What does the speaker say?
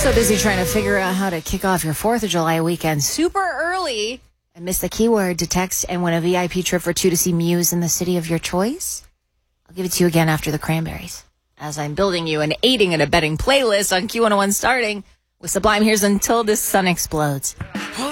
So busy trying to figure out how to kick off your 4th of July weekend super early and miss the keyword to text and win a VIP trip for 2 to see Muse in the city of your choice? I'll give it to you again after the Cranberries, as I'm building you an aiding and abetting playlist on Q101 starting with Sublime. Here's Until This Sun Explodes.